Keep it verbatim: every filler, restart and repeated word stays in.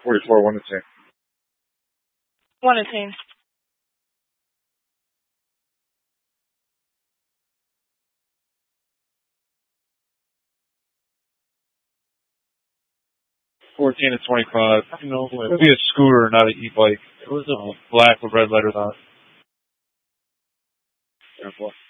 forty-four, one to ten. One to ten. fourteen to twenty-five. You know, it'll be a scooter, not an e-bike. It was a black with red letters on it.